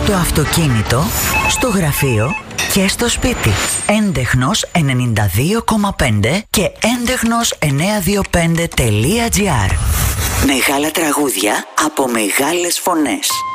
στο αυτοκίνητο, στο γραφείο και στο σπίτι. Έντεχνος 92,5 και έντεχνος 925.gr. Μεγάλα τραγούδια από μεγάλες φωνές.